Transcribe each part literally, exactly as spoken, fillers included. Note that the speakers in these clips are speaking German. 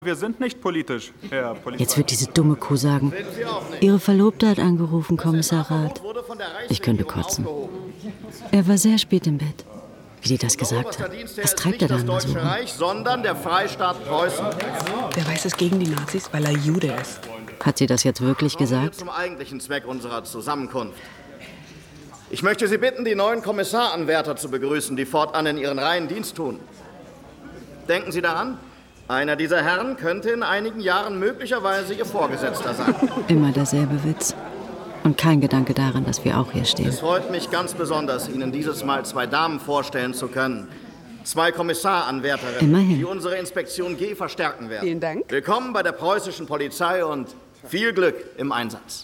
Wir sind nicht politisch, Herr Polizei. Jetzt wird diese dumme Kuh sagen, Ihre Verlobte hat angerufen, Kommissar Rath. Ich könnte kotzen. Er war sehr spät im Bett. Wie die das gesagt hat. Was treibt er da immer so rum? Sondern der Freistaat Preußen. Der weiß es gegen die Nazis, weil er Jude ist. Hat sie das jetzt wirklich gesagt? Zum eigentlichen Zweck unserer Zusammenkunft. Ich möchte Sie bitten, die neuen Kommissaranwärter zu begrüßen, die fortan in Ihren Reihen Dienst tun. Denken Sie daran, einer dieser Herren könnte in einigen Jahren möglicherweise Ihr Vorgesetzter sein. Immer derselbe Witz. Und kein Gedanke daran, dass wir auch hier stehen. Es freut mich ganz besonders, Ihnen dieses Mal zwei Damen vorstellen zu können. Zwei Kommissaranwärterinnen, Immerhin. die unsere Inspektion G verstärken werden. Vielen Dank. Willkommen bei der preußischen Polizei und viel Glück im Einsatz.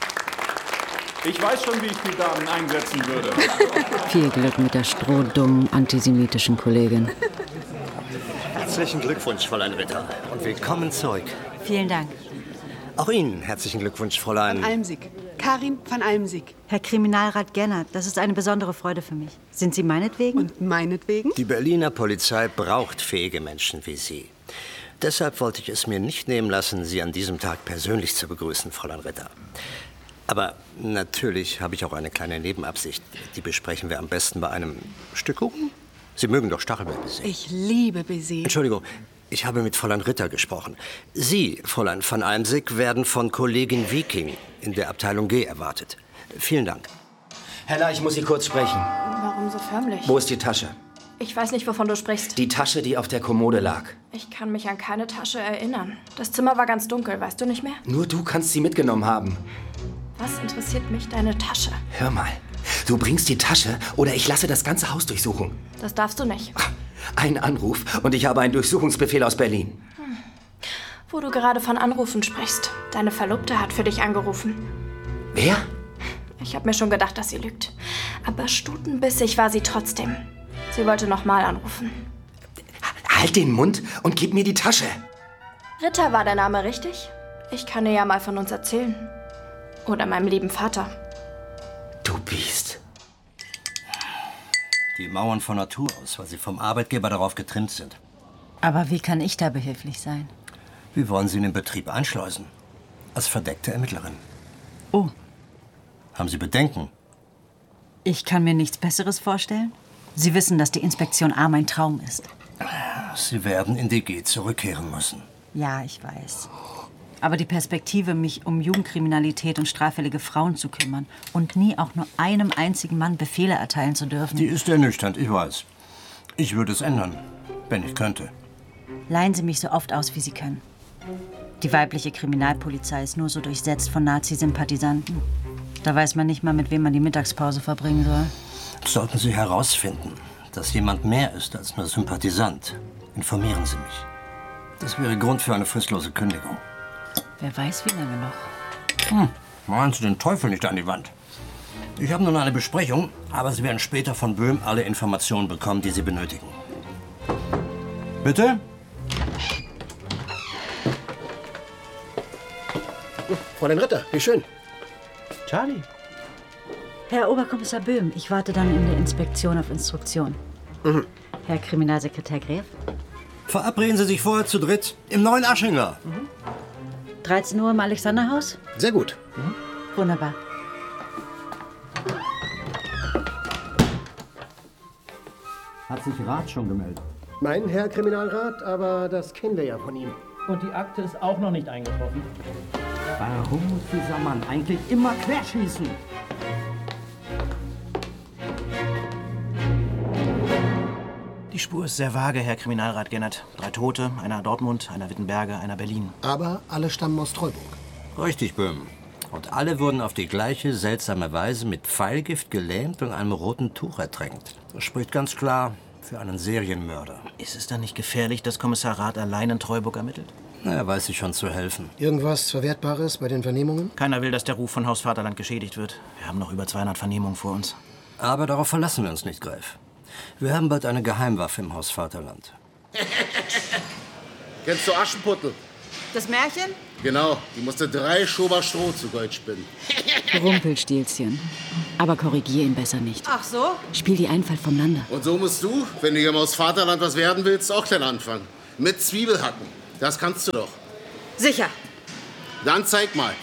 Ich weiß schon, wie ich die Damen einsetzen würde. Viel Glück mit der strohdummen antisemitischen Kollegin. Herzlichen Glückwunsch, Fräulein Ritter. Und willkommen zurück. Vielen Dank. Auch Ihnen herzlichen Glückwunsch, Fräulein. Van Almsick. Karin van Almsick. Herr Kriminalrat Gennert, das ist eine besondere Freude für mich. Sind Sie meinetwegen? Und meinetwegen? Die Berliner Polizei braucht fähige Menschen wie Sie. Deshalb wollte ich es mir nicht nehmen lassen, Sie an diesem Tag persönlich zu begrüßen, Fräulein Ritter. Aber natürlich habe ich auch eine kleine Nebenabsicht. Die besprechen wir am besten bei einem Stück Kuchen. Sie mögen doch Stachelbeerbaiser. Ich liebe Baiser. Entschuldigung, ich habe mit Fräulein Ritter gesprochen. Sie, Fräulein van Almsick, werden von Kollegin Viking in der Abteilung G erwartet. Vielen Dank. Hella, ich muss Sie kurz sprechen. Warum so förmlich? Wo ist die Tasche? Ich weiß nicht, wovon du sprichst. Die Tasche, die auf der Kommode lag. Ich kann mich an keine Tasche erinnern. Das Zimmer war ganz dunkel, weißt du nicht mehr? Nur du kannst sie mitgenommen haben. Was interessiert mich deine Tasche? Hör mal, du bringst die Tasche oder ich lasse das ganze Haus durchsuchen. Das darfst du nicht. Ein Anruf und ich habe einen Durchsuchungsbefehl aus Berlin. Hm. Wo du gerade von Anrufen sprichst. Deine Verlobte hat für dich angerufen. Wer? Ich habe mir schon gedacht, dass sie lügt. Aber stutenbissig war sie trotzdem. Sie wollte nochmal anrufen. Halt den Mund und gib mir die Tasche. Ritter war der Name, richtig? Ich kann dir ja mal von uns erzählen. Oder meinem lieben Vater. Du Biest. Die Mauern von Natur aus, weil sie vom Arbeitgeber darauf getrimmt sind. Aber wie kann ich da behilflich sein? Wie wollen Sie in den Betrieb einschleusen? Als verdeckte Ermittlerin. Oh. Haben Sie Bedenken? Ich kann mir nichts Besseres vorstellen. Sie wissen, dass die Inspektion A mein Traum ist. Sie werden in die G zurückkehren müssen. Ja, ich weiß. Aber die Perspektive, mich um Jugendkriminalität und straffällige Frauen zu kümmern und nie auch nur einem einzigen Mann Befehle erteilen zu dürfen. Die ist ernüchternd, ich weiß. Ich würde es ändern, wenn ich könnte. Leihen Sie mich so oft aus, wie Sie können. Die weibliche Kriminalpolizei ist nur so durchsetzt von Nazi-Sympathisanten. Da weiß man nicht mal, mit wem man die Mittagspause verbringen soll. Sollten Sie herausfinden, dass jemand mehr ist als nur Sympathisant, informieren Sie mich. Das wäre Grund für eine fristlose Kündigung. Wer weiß, wie lange noch. Hm, malen Sie den Teufel nicht an die Wand. Ich habe nun eine Besprechung, aber Sie werden später von Böhm alle Informationen bekommen, die Sie benötigen. Bitte? Fräulein Ritter, wie schön. Charlie. Herr Oberkommissar Böhm, ich warte dann in der Inspektion auf Instruktion. Mhm. Herr Kriminalsekretär Gräf? Verabreden Sie sich vorher zu dritt im neuen Aschinger. Mhm. dreizehn Uhr im Alexanderhaus? Sehr gut. Mhm. Wunderbar. Hat sich Rat schon gemeldet? Mein Herr Kriminalrat, aber das kennen wir ja von ihm. Und die Akte ist auch noch nicht eingetroffen. Warum muss dieser Mann eigentlich immer querschießen? Die Spur ist sehr vage, Herr Kriminalrat Gennert. Drei Tote, einer Dortmund, einer Wittenberge, einer Berlin. Aber alle stammen aus Treuburg. Richtig, Böhm. Und alle wurden auf die gleiche seltsame Weise mit Pfeilgift gelähmt und einem roten Tuch ertränkt. Das spricht ganz klar für einen Serienmörder. Ist es dann nicht gefährlich, dass Kommissar Rath allein in Treuburg ermittelt? Na, er weiß sich schon zu helfen. Irgendwas Verwertbares bei den Vernehmungen? Keiner will, dass der Ruf von Haus Vaterland geschädigt wird. Wir haben noch über zweihundert Vernehmungen vor uns. Aber darauf verlassen wir uns nicht, Greif. Wir haben bald eine Geheimwaffe im Haus Vaterland. Kennst du Aschenputtel? Das Märchen? Genau, die musste drei Schober Stroh zu Gold spinnen. Rumpelstilzchen. Aber korrigier ihn besser nicht. Ach so? Spiel die Einfalt vom Lande. Und so musst du, wenn du hier im Haus Vaterland was werden willst, auch klein anfangen. Mit Zwiebelhacken. Das kannst du doch. Sicher. Dann zeig mal.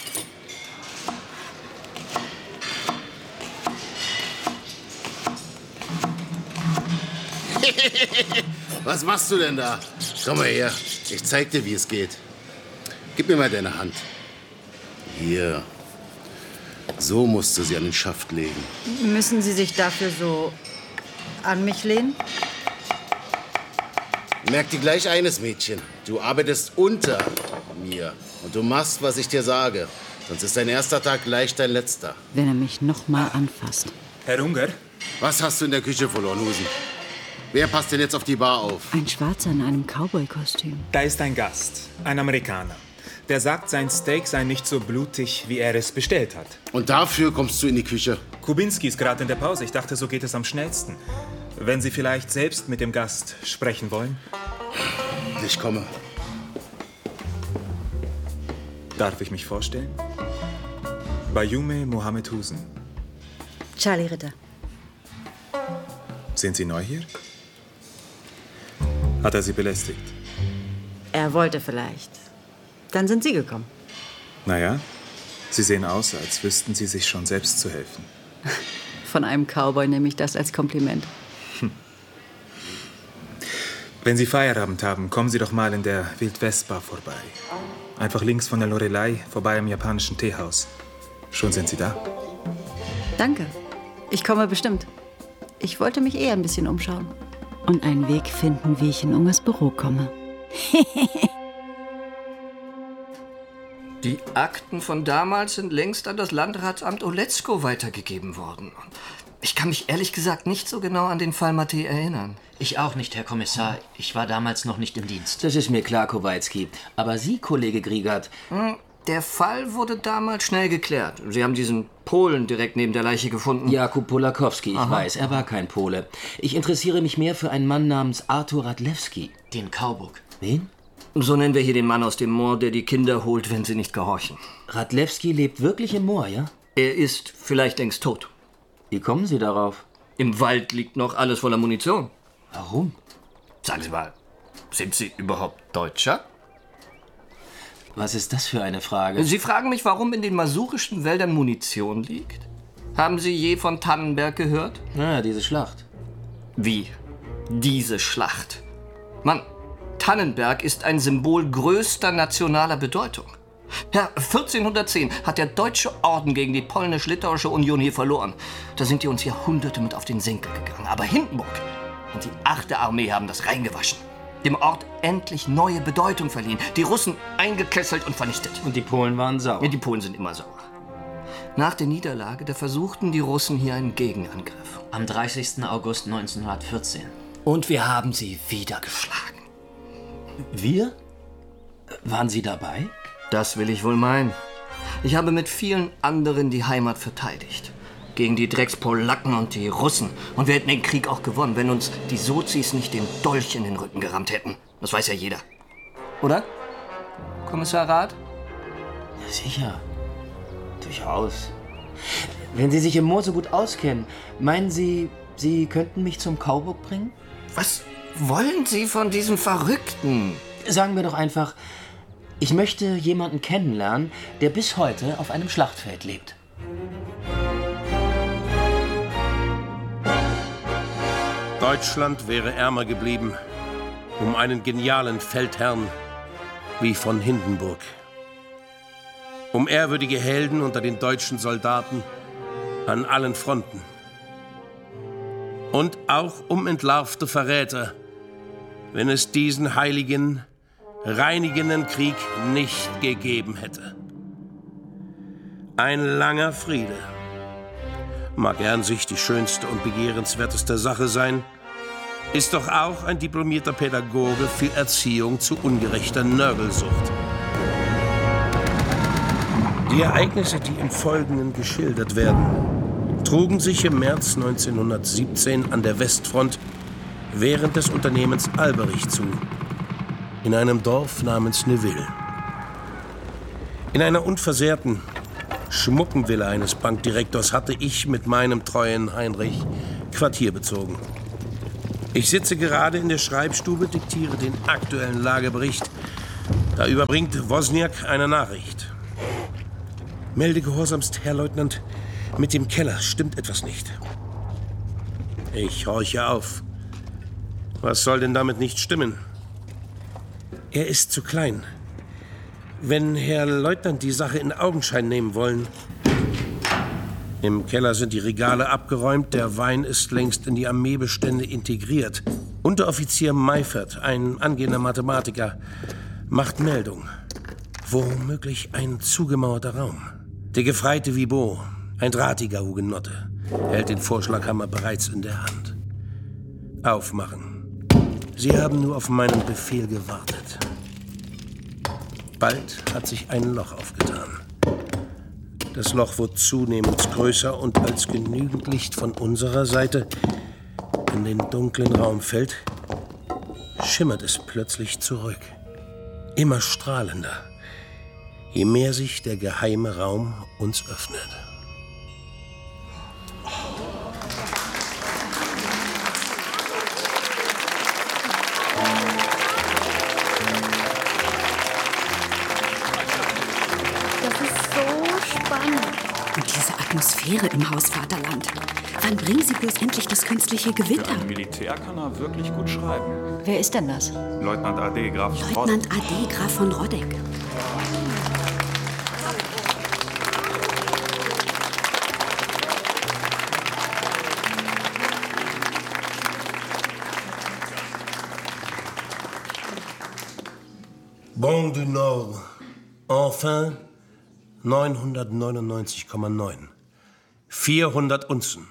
Was machst du denn da? Komm mal her. Ich zeig dir, wie es geht. Gib mir mal deine Hand. Hier. So musst du sie an den Schaft legen. Müssen Sie sich dafür so an mich lehnen? Merk dir gleich eines, Mädchen. Du arbeitest unter mir. Und du machst, was ich dir sage. Sonst ist dein erster Tag gleich dein letzter. Wenn er mich noch mal anfasst. Herr Unger? Was hast du in der Küche verloren, Husen? Wer passt denn jetzt auf die Bar auf? Ein Schwarzer in einem Cowboy-Kostüm. Da ist ein Gast, ein Amerikaner. Der sagt, sein Steak sei nicht so blutig, wie er es bestellt hat. Und dafür kommst du in die Küche? Kubinski ist gerade in der Pause. Ich dachte, so geht es am schnellsten. Wenn Sie vielleicht selbst mit dem Gast sprechen wollen? Ich komme. Darf ich mich vorstellen? Bayume Mohammed Husen. Charlie Ritter. Sind Sie neu hier? Hat er Sie belästigt? Er wollte vielleicht. Dann sind Sie gekommen. Naja, Sie sehen aus, als wüssten Sie sich schon selbst zu helfen. Von einem Cowboy nehme ich das als Kompliment. Hm. Wenn Sie Feierabend haben, kommen Sie doch mal in der Wild-West-Bar vorbei. Einfach links von der Lorelei, vorbei am japanischen Teehaus. Schon sind Sie da? Danke. Ich komme bestimmt. Ich wollte mich eher ein bisschen umschauen. Und einen Weg finden, wie ich in Ungers Büro komme. Die Akten von damals sind längst an das Landratsamt Oletzko weitergegeben worden. Ich kann mich ehrlich gesagt nicht so genau an den Fall Mattei erinnern. Ich auch nicht, Herr Kommissar. Ich war damals noch nicht im Dienst. Das ist mir klar, Kowalski. Aber Sie, Kollege Griegert... Der Fall wurde damals schnell geklärt. Sie haben diesen Polen direkt neben der Leiche gefunden. Jakub Polakowski, ich Aha. weiß. Er war kein Pole. Ich interessiere mich mehr für einen Mann namens Arthur Radlewski. Den Kauburg. Wen? So nennen wir hier den Mann aus dem Moor, der die Kinder holt, wenn sie nicht gehorchen. Radlewski lebt wirklich im Moor, ja? Er ist vielleicht längst tot. Wie kommen Sie darauf? Im Wald liegt noch alles voller Munition. Warum? Sagen Sie mal, sind Sie überhaupt Deutscher? Was ist das für eine Frage? Sie fragen mich, warum in den masurischen Wäldern Munition liegt? Haben Sie je von Tannenberg gehört? Ja, diese Schlacht. Wie? Diese Schlacht? Mann, Tannenberg ist ein Symbol größter nationaler Bedeutung. Ja, vierzehnhundertzehn hat der Deutsche Orden gegen die polnisch-litauische Union hier verloren. Da sind die uns Jahrhunderte mit auf den Senkel gegangen. Aber Hindenburg und die achte Armee haben das reingewaschen. Dem Ort endlich neue Bedeutung verliehen. Die Russen eingekesselt und vernichtet. Und die Polen waren sauer. Ja, die Polen sind immer sauer. Nach der Niederlage, da versuchten die Russen hier einen Gegenangriff. Am dreißigsten August neunzehnhundertvierzehn. Und wir haben sie wieder geschlagen. Wir? Waren Sie dabei? Das will ich wohl meinen. Ich habe mit vielen anderen die Heimat verteidigt. Gegen die Dreckspolacken und die Russen. Und wir hätten den Krieg auch gewonnen, wenn uns die Sozis nicht den Dolch in den Rücken gerammt hätten. Das weiß ja jeder. Oder? Kommissar Rath? Ja, sicher. Durchaus. Wenn Sie sich im Moor so gut auskennen, meinen Sie, Sie könnten mich zum Kauburg bringen? Was wollen Sie von diesem Verrückten? Sagen wir doch einfach, ich möchte jemanden kennenlernen, der bis heute auf einem Schlachtfeld lebt. Deutschland wäre ärmer geblieben um einen genialen Feldherrn wie von Hindenburg. Um ehrwürdige Helden unter den deutschen Soldaten an allen Fronten. Und auch um entlarvte Verräter, wenn es diesen heiligen, reinigenden Krieg nicht gegeben hätte. Ein langer Friede mag er an sich die schönste und begehrenswerteste Sache sein, ist doch auch ein diplomierter Pädagoge für Erziehung zu ungerechter Nörgelsucht. Die Ereignisse, die im Folgenden geschildert werden, trugen sich im März neunzehnhundertsiebzehn an der Westfront während des Unternehmens Alberich zu, in einem Dorf namens Neuville. In einer unversehrten, schmucken Villa eines Bankdirektors hatte ich mit meinem treuen Heinrich Quartier bezogen. Ich sitze gerade in der Schreibstube, diktiere den aktuellen Lagebericht Da überbringt Wozniak eine Nachricht. Melde gehorsamst, Herr Leutnant, mit dem Keller stimmt etwas nicht. Ich horche auf. Was soll denn damit nicht stimmen? Er ist zu klein. Wenn Herr Leutnant die Sache in Augenschein nehmen wollen. Im Keller sind die Regale abgeräumt, der Wein ist längst in die Armeebestände integriert. Unteroffizier Meifert, ein angehender Mathematiker, macht Meldung. Womöglich ein zugemauerter Raum. Der gefreite Vibot, ein drahtiger Hugenotte, hält den Vorschlaghammer bereits in der Hand. Aufmachen. Sie haben nur auf meinen Befehl gewartet. Bald hat sich ein Loch aufgetan. Das Loch wird zunehmend größer und als genügend Licht von unserer Seite in den dunklen Raum fällt, schimmert es plötzlich zurück. Immer strahlender, je mehr sich der geheime Raum uns öffnet. Und diese Atmosphäre im Haus Vaterland. Wann bringen Sie bloß endlich das künstliche Gewitter? Für einen Militär kann er wirklich gut schreiben. Wer ist denn das? Leutnant A D Graf von Rodek. Leutnant A D Graf von Rodek. Bon du Nord. Enfin neunhundertneunundneunzig Komma neun. vierhundert Unzen.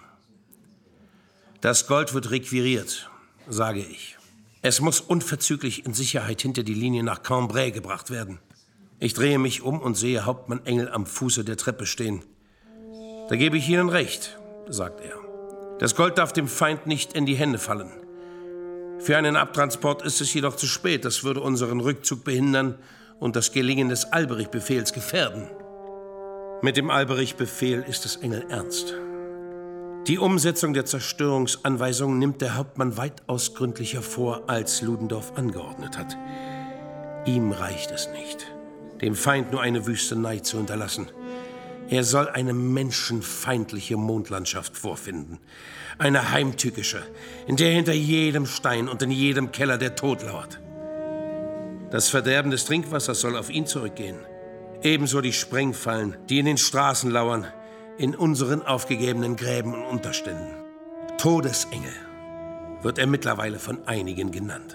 Das Gold wird requiriert, sage ich. Es muss unverzüglich in Sicherheit hinter die Linie nach Cambrai gebracht werden. Ich drehe mich um und sehe Hauptmann Engel am Fuße der Treppe stehen. Da gebe ich Ihnen recht, sagt er. Das Gold darf dem Feind nicht in die Hände fallen. Für einen Abtransport ist es jedoch zu spät. Das würde unseren Rückzug behindern und das Gelingen des Alberich-Befehls gefährden. Mit dem Alberich-Befehl ist es Engel ernst. Die Umsetzung der Zerstörungsanweisungen nimmt der Hauptmann weitaus gründlicher vor, als Ludendorff angeordnet hat. Ihm reicht es nicht, dem Feind nur eine Wüstenei zu hinterlassen. Er soll eine menschenfeindliche Mondlandschaft vorfinden. Eine heimtückische, in der hinter jedem Stein und in jedem Keller der Tod lauert. Das Verderben des Trinkwassers soll auf ihn zurückgehen. Ebenso die Sprengfallen, die in den Straßen lauern, in unseren aufgegebenen Gräben und Unterständen. Todesengel wird er mittlerweile von einigen genannt.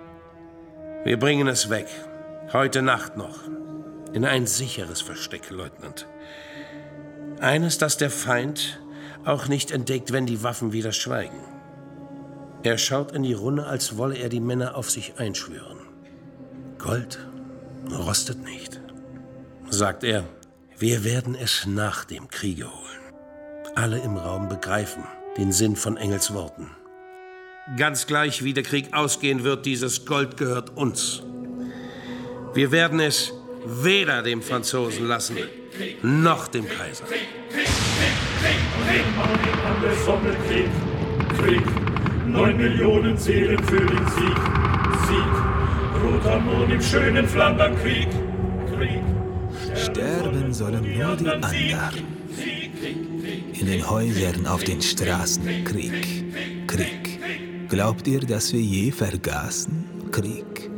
Wir bringen es weg, heute Nacht noch, in ein sicheres Versteck, Leutnant. Eines, das der Feind auch nicht entdeckt, wenn die Waffen wieder schweigen. Er schaut in die Runde, als wolle er die Männer auf sich einschwören. Gold rostet nicht, sagt er. Wir werden es nach dem Kriege holen. Alle im Raum begreifen den Sinn von Engels Worten. Ganz gleich, wie der Krieg ausgehen wird, dieses Gold gehört uns. Wir werden es weder dem Franzosen lassen, noch dem Kaiser. Krieg, Krieg, Krieg, Krieg, Krieg, Krieg, neun Millionen Seelen für den Sieg, Sieg, roter Mond im schönen Flandern-Krieg, Krieg. Sterben sollen nur die anderen. In den Häusern, auf den Straßen, Krieg, Krieg. Glaubt ihr, dass wir je vergaßen? Krieg.